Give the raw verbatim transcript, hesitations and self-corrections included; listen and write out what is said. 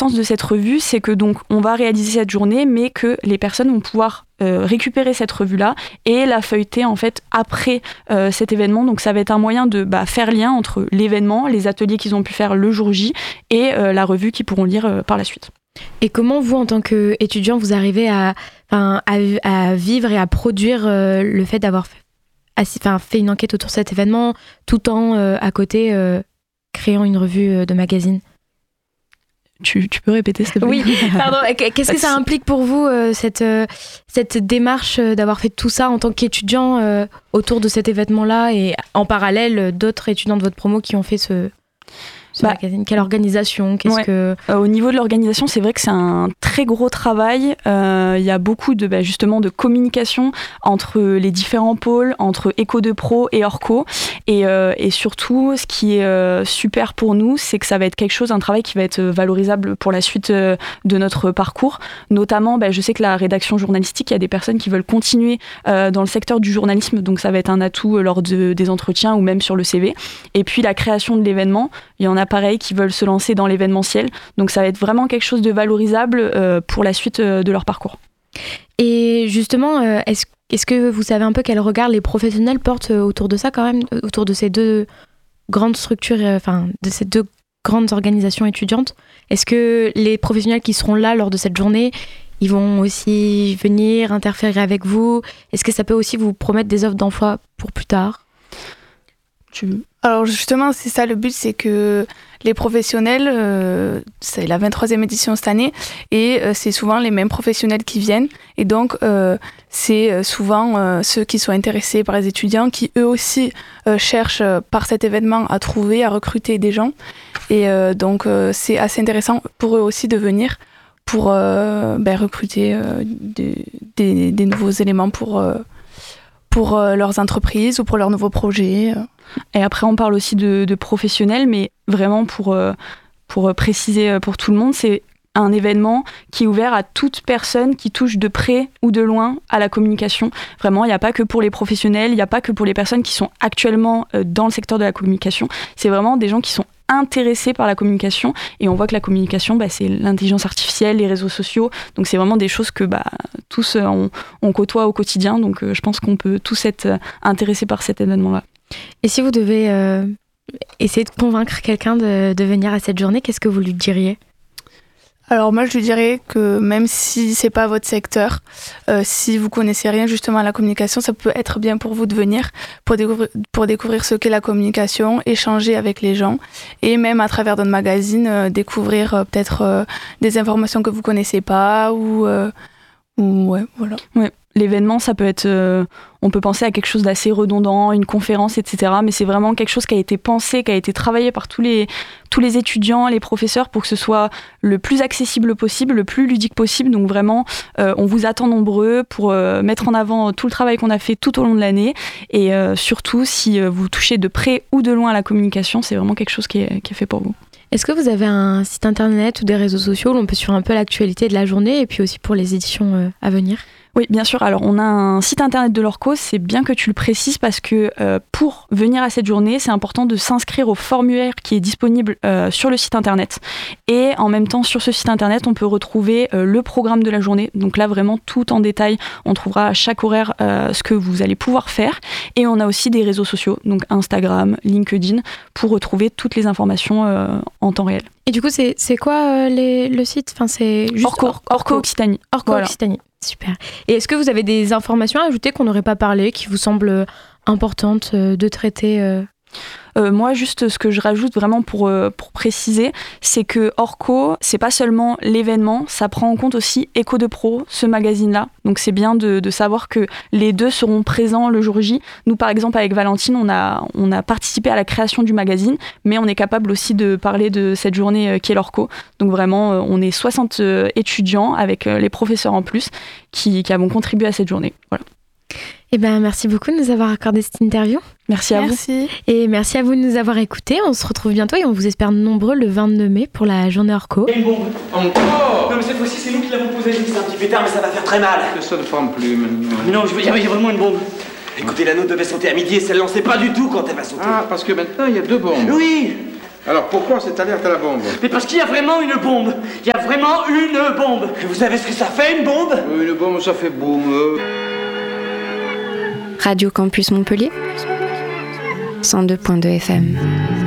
l'importance de cette revue, c'est que donc on va réaliser cette journée, mais que les personnes vont pouvoir euh, récupérer cette revue-là et la feuilleter en fait après euh, cet événement. Donc ça va être un moyen de bah, faire lien entre l'événement, les ateliers qu'ils ont pu faire le jour J et euh, la revue qu'ils pourront lire euh, par la suite. Et comment vous, en tant qu'étudiant, vous arrivez à, à, à vivre et à produire euh, le fait d'avoir fait, à, fait une enquête autour de cet événement, tout en euh, à côté euh, créant une revue de magazine? Tu, tu peux répéter, s'il te plaît? Oui, pardon. Qu'est-ce que ça implique pour vous, euh, cette, euh, cette démarche euh, d'avoir fait tout ça en tant qu'étudiant euh, autour de cet événement-là et en parallèle d'autres étudiants de votre promo qui ont fait ce... Ce bah, magazine. Quelle organisation? Qu'est-ce ouais. que... euh, Au niveau de l'organisation, c'est vrai que c'est un très gros travail. Euh, il y a beaucoup de, bah, justement, de communication entre les différents pôles, entre Éco de Pro et Orco. Et, euh, et surtout, ce qui est euh, super pour nous, c'est que ça va être quelque chose, un travail qui va être valorisable pour la suite euh, de notre parcours. Notamment, bah, je sais que la rédaction journalistique, il y a des personnes qui veulent continuer euh, dans le secteur du journalisme. Donc ça va être un atout lors de, des entretiens ou même sur le C V. Et puis la création de l'événement, il y en a pareil qui veulent se lancer dans l'événementiel. Donc ça va être vraiment quelque chose de valorisable euh, pour la suite euh, de leur parcours. Et justement, euh, est-ce, est-ce que vous savez un peu quel regard les professionnels portent autour de ça quand même, autour de ces deux grandes structures, enfin euh, de ces deux grandes organisations étudiantes? Est-ce que les professionnels qui seront là lors de cette journée, ils vont aussi venir interférer avec vous? Est-ce que ça peut aussi vous promettre des offres d'emploi pour plus tard? Tu... Alors justement, c'est ça le but, c'est que les professionnels, euh, c'est la vingt-troisième édition cette année, et euh, c'est souvent les mêmes professionnels qui viennent. Et donc, euh, c'est souvent euh, ceux qui sont intéressés par les étudiants qui, eux aussi, euh, cherchent euh, par cet événement à trouver, à recruter des gens. Et euh, donc, euh, c'est assez intéressant pour eux aussi de venir pour euh, ben, recruter euh, des, des, des nouveaux éléments pour... Euh, pour euh, leurs entreprises ou pour leurs nouveaux projets. Et après, on parle aussi de, de professionnels, mais vraiment pour, euh, pour préciser pour tout le monde, c'est un événement qui est ouvert à toute personne qui touche de près ou de loin à la communication. Vraiment, il n'y a pas que pour les professionnels, il n'y a pas que pour les personnes qui sont actuellement euh, dans le secteur de la communication. C'est vraiment des gens qui sont intéressés par la communication, et on voit que la communication, bah, c'est l'intelligence artificielle, les réseaux sociaux, donc c'est vraiment des choses que bah, tous euh, on, on côtoie au quotidien, donc euh, je pense qu'on peut tous être euh, intéressés par cet événement-là. Et si vous devez euh, essayer de convaincre quelqu'un de, de venir à cette journée, qu'est-ce que vous lui diriez ? Alors moi je lui dirais que même si c'est pas votre secteur, euh, si vous connaissez rien justement à la communication, ça peut être bien pour vous de venir pour découvrir, pour découvrir ce qu'est la communication, échanger avec les gens et même à travers notre magazine euh, découvrir euh, peut-être euh, des informations que vous connaissez pas ou, euh, ou ouais voilà. Ouais. L'événement, ça peut être, euh, on peut penser à quelque chose d'assez redondant, une conférence, et cetera. Mais c'est vraiment quelque chose qui a été pensé, qui a été travaillé par tous les, tous les étudiants, les professeurs, pour que ce soit le plus accessible possible, le plus ludique possible. Donc vraiment, euh, on vous attend nombreux pour euh, mettre en avant tout le travail qu'on a fait tout au long de l'année. Et euh, surtout, si euh, vous touchez de près ou de loin à la communication, c'est vraiment quelque chose qui est, qui est fait pour vous. Est-ce que vous avez un site internet ou des réseaux sociaux où on peut suivre un peu l'actualité de la journée et puis aussi pour les éditions euh, à venir ? Oui, bien sûr. Alors, on a un site internet de l'Orco. C'est bien que tu le précises parce que euh, pour venir à cette journée, c'est important de s'inscrire au formulaire qui est disponible euh, sur le site internet. Et en même temps, sur ce site internet, on peut retrouver euh, le programme de la journée. Donc là, vraiment, tout en détail. On trouvera à chaque horaire euh, ce que vous allez pouvoir faire. Et on a aussi des réseaux sociaux, donc Instagram, LinkedIn, pour retrouver toutes les informations euh, en temps réel. Et du coup, c'est, c'est quoi euh, les, le site ? Enfin, c'est juste Orco, Orco, Orco Occitanie. Orco voilà. Occitanie. Super. Et est-ce que vous avez des informations à ajouter qu'on n'aurait pas parlé, qui vous semblent importantes euh, de traiter euh... Euh, moi, juste ce que je rajoute vraiment pour, euh, pour préciser, c'est que Orco, c'est pas seulement l'événement, ça prend en compte aussi Éco de Pro, ce magazine-là. Donc c'est bien de, de savoir que les deux seront présents le jour J. Nous, par exemple, avec Valentine, on a, on a participé à la création du magazine, mais on est capable aussi de parler de cette journée euh, qui est l'Orco. Donc vraiment, euh, on est soixante euh, étudiants, avec euh, les professeurs en plus, qui, qui avons contribué à cette journée. Voilà. Eh ben, merci beaucoup de nous avoir accordé cette interview. Merci à merci. vous. Et merci à vous de nous avoir écoutés. On se retrouve bientôt et on vous espère nombreux le vingt-deux mai pour la journée Orco. Et une bombe. Encore. Non mais cette fois-ci c'est nous qui l'avons posé. C'est un petit pétard mais ça va faire très mal. Ça ne forme plus maintenant. Mais non, je veux dire, il y a vraiment une bombe. Écoutez, la nôtre devait sauter à midi et celle-là on sait pas du tout quand elle va sauter. Ah, parce que maintenant il y a deux bombes. Oui. Alors pourquoi cette alerte à la bombe? Mais parce qu'il y a vraiment une bombe. Il y a vraiment une bombe. Et vous savez ce que ça fait, une bombe? euh, Une bombe, ça fait boum. Euh... Radio Campus Montpellier, cent deux point deux F M.